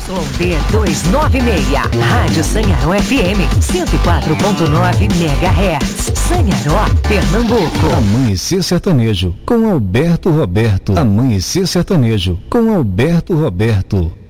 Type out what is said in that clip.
YD 296, Rádio Sanharó FM 104.9 MHz, Sanharó, Pernambuco. Amanhecer Sertanejo, com Alberto Roberto. Amanhecer Sertanejo, com Alberto Roberto.